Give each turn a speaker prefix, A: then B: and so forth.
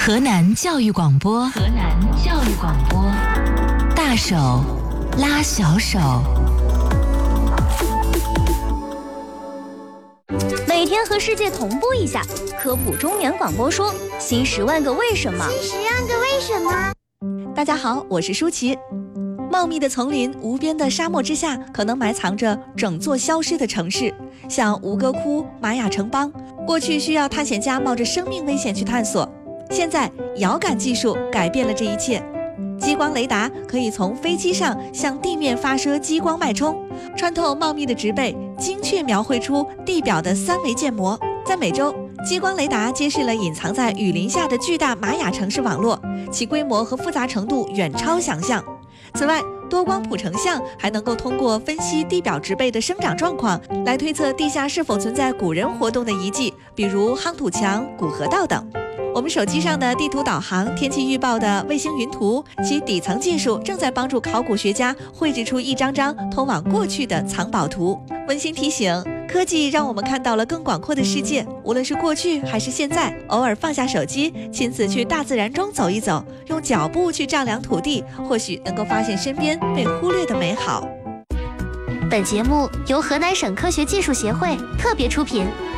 A: 河南教育广播，河南教育广播，大手拉小手。
B: 每天和世界同步一下，科普中年广播说新10万个为什么。
C: 大家好，我是舒淇。茂密的丛林，无边的沙漠之下，可能埋藏着整座消失的城市，像吴哥窟、玛雅城邦。过去需要探险家冒着生命危险去探索，现在遥感技术改变了这一切。激光雷达可以从飞机上向地面发射激光脉冲，穿透茂密的植被，精确描绘出地表的3维建模。在美洲，激光雷达揭示了隐藏在雨林下的巨大玛雅城市网络，其规模和复杂程度远超想象。此外，多光谱成像还能够通过分析地表植被的生长状况，来推测地下是否存在古人活动的遗迹，比如夯土墙、古河道等。我们手机上的地图导航、天气预报的卫星云图，其底层技术正在帮助考古学家绘制出一张张通往过去的藏宝图。温馨提醒，科技让我们看到了更广阔的世界，无论是过去还是现在，偶尔放下手机，亲自去大自然中走一走，用脚步去丈量土地，或许能够发现身边被忽略的美好。
B: 本节目由河南省科学技术协会特别出品。